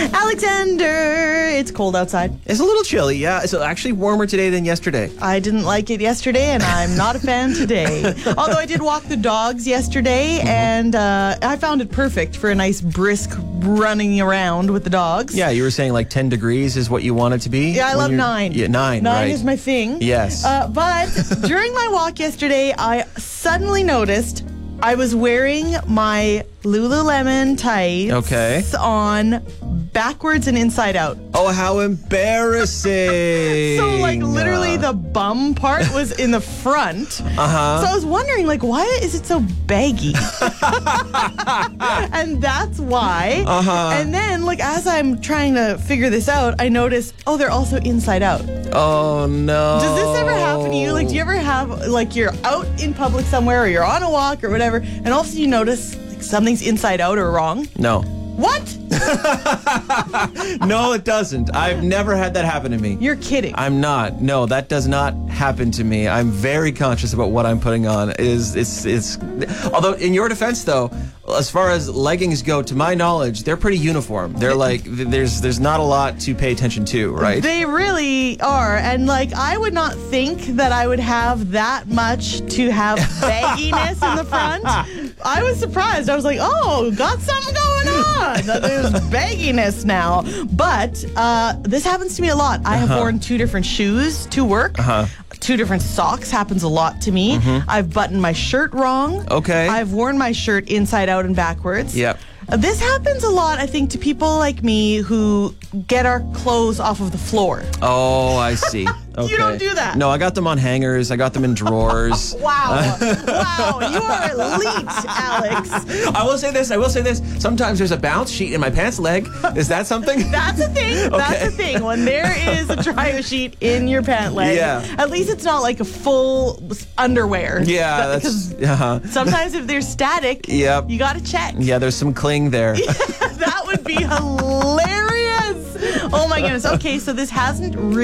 Alexander, it's cold outside. It's a little chilly, yeah. It's actually warmer today than yesterday. I didn't like it yesterday, and I'm not a fan today. Although I did walk the dogs yesterday, and I found it perfect for a nice brisk running around with the dogs. Yeah, you were saying like 10 degrees is what you want it to be? Yeah, I love 9. Yeah, 9, 9 right. is my thing. Yes. But during my walk yesterday, I suddenly noticed I was wearing my Lululemon tights on backwards and inside out. Oh, how embarrassing. So, like, literally the bum part was in the front. So I was wondering, like, why is it so baggy? And that's why. And then, like, as I'm trying to figure this out, I noticed, oh, they're also inside out. Oh, no. Does this ever happen to you? Like, do you ever have, like, you're out in public somewhere or you're on a walk or whatever, and all of a sudden you notice like, something's inside out or wrong? No. What? No, it doesn't. I've never had that happen to me. You're kidding. I'm not. No, that does not happen to me. I'm very conscious about what I'm putting on. It's although in your defense though, as far as leggings go, to my knowledge, they're pretty uniform. They're like there's not a lot to pay attention to, right? They really are. And like I would not think that I would have that much to have bagginess in the front. I was surprised. I was like, oh, got something going on. There's bagginess now. But this happens to me a lot. I have worn 2 different shoes to work. 2 different socks happens a lot to me. I've buttoned my shirt wrong. Okay. I've worn my shirt inside out and backwards. Yep. This happens a lot, I think, to people like me who get our clothes off of the floor. Oh, I see. Okay. You don't do that. No, I got them on hangers. I got them in drawers. Wow. Wow. You are elite, Alex. I will say this. Sometimes there's a bounce sheet in my pants leg. Is that something? That's a thing. That's a thing. When there is a dryer sheet in your pant leg, at least it's not like a full underwear. Yeah, because sometimes if they're static, you got to check. Yeah, there's some cling there. That would be hilarious. Oh my goodness. Okay, so this hasn't really